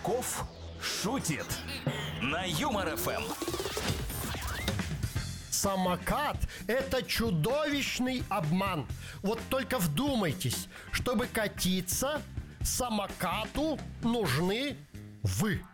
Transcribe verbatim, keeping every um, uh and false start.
Кошельков шутит на Юмор ФМ. Самокат – это чудовищный обман. Вот только вдумайтесь, чтобы катиться, самокату нужны вы.